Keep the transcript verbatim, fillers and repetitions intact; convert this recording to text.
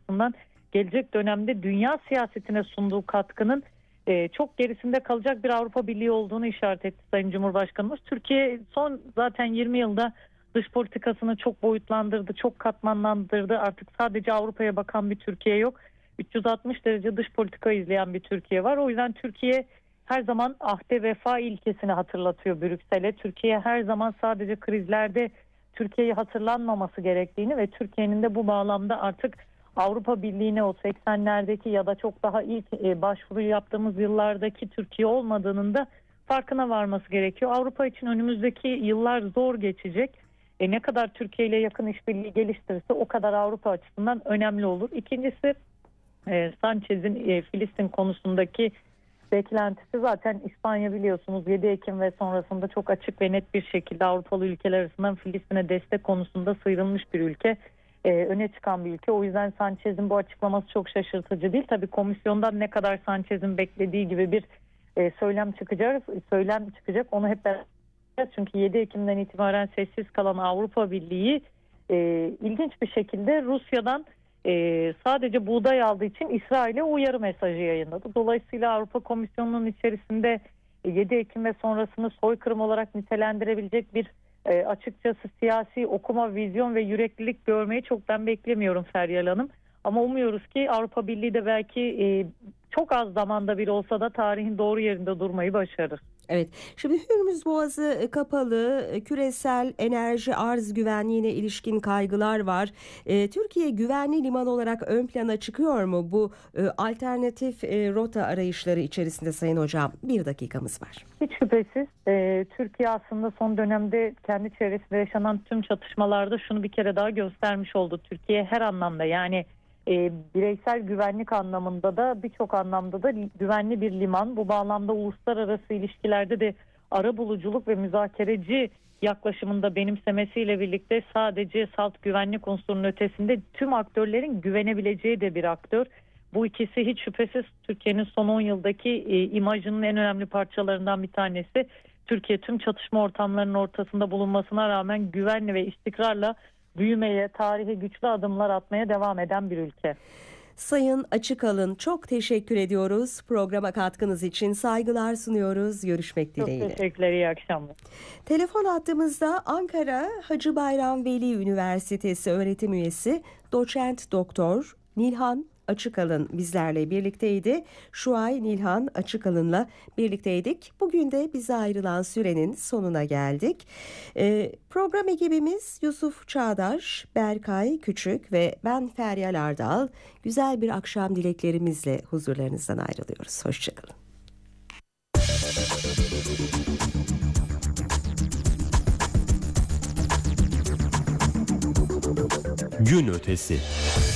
açısından gelecek dönemde dünya siyasetine sunduğu katkının e, çok gerisinde kalacak bir Avrupa Birliği olduğunu işaret etti Sayın Cumhurbaşkanımız. Türkiye son zaten yirmi yılda dış politikasını çok boyutlandırdı, çok katmanlandırdı. Artık sadece Avrupa'ya bakan bir Türkiye yok. üç yüz altmış derece dış politika izleyen bir Türkiye var. O yüzden Türkiye her zaman ahde vefa ilkesini hatırlatıyor Brüksel'e. Türkiye her zaman sadece krizlerde Türkiye'yi hatırlanmaması gerektiğini ve Türkiye'nin de bu bağlamda artık Avrupa Birliği'ne o seksenlerdeki ya da çok daha ilk e, başvuru yaptığımız yıllardaki Türkiye olmadığının da farkına varması gerekiyor. Avrupa için önümüzdeki yıllar zor geçecek. E, ne kadar Türkiye ile yakın işbirliği geliştirirse o kadar Avrupa açısından önemli olur. İkincisi e, Sanchez'in e, Filistin konusundaki beklentisi, zaten İspanya biliyorsunuz yedi Ekim ve sonrasında çok açık ve net bir şekilde Avrupalı ülkeler arasından Filistin'e destek konusunda sıyrılmış bir ülke. Ee, öne çıkan bir ülke. O yüzden Sanchez'in bu açıklaması çok şaşırtıcı değil. Tabii komisyondan ne kadar Sanchez'in beklediği gibi bir e, söylem çıkacak, söylem çıkacak onu hep beraber. Çünkü yedi Ekim'den itibaren sessiz kalan Avrupa Birliği e, ilginç bir şekilde Rusya'dan e, sadece buğday aldığı için İsrail'e uyarı mesajı yayınladı. Dolayısıyla Avrupa Komisyonu'nun içerisinde yedi Ekim ve sonrasını soykırım olarak nitelendirebilecek bir E, açıkçası siyasi okuma, vizyon ve yüreklilik görmeyi çok ben beklemiyorum Feryal Hanım. Ama umuyoruz ki Avrupa Birliği de belki e, çok az zamanda bir olsa da tarihin doğru yerinde durmayı başarır. Evet. Şimdi Hürmüz Boğazı kapalı, küresel enerji arz güvenliğine ilişkin kaygılar var. E, Türkiye güvenli liman olarak ön plana çıkıyor mu bu e, alternatif e, rota arayışları içerisinde Sayın Hocam? Bir dakikamız var. Hiç şüphesiz e, Türkiye aslında son dönemde kendi çevresinde yaşanan tüm çatışmalarda şunu bir kere daha göstermiş oldu. Türkiye her anlamda, yani E, bireysel güvenlik anlamında da birçok anlamda da güvenli bir liman. Bu bağlamda uluslararası ilişkilerde de arabuluculuk ve müzakereci yaklaşımında benimsemesiyle birlikte sadece salt güvenlik unsurunun ötesinde tüm aktörlerin güvenebileceği de bir aktör. Bu ikisi hiç şüphesiz Türkiye'nin son on yıldaki e, imajının en önemli parçalarından bir tanesi. Türkiye tüm çatışma ortamlarının ortasında bulunmasına rağmen güvenli ve istikrarla büyümeye, tarihe güçlü adımlar atmaya devam eden bir ülke. Sayın Açıkalın, çok teşekkür ediyoruz. Programa katkınız için saygılar sunuyoruz. Görüşmek dileğiyle. Çok teşekkürler, iyi akşamlar. Telefon hattımızda Ankara Hacı Bayram Veli Üniversitesi öğretim üyesi Doçent Doktor Nilhan Açıkalın bizlerle birlikteydi. Şu ay Nilhan Açıkalın'la birlikteydik. Bugün de bize ayrılan sürenin sonuna geldik. Ee, program ekibimiz Yusuf Çağdaş, Berkay Küçük ve ben Feryal Ardal. Güzel bir akşam dileklerimizle huzurlarınızdan ayrılıyoruz. Hoşçakalın. Gün ötesi.